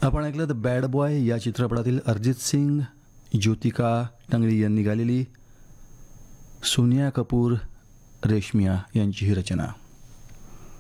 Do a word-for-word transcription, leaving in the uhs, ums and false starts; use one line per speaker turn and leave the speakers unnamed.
आपण ऐकलं the bad boy या चित्रपटातील अरिजित सिंग, ज्योतिका टंगडी यांनी गालेली सोनिया कपूर रेशमिया यांची ही रचना.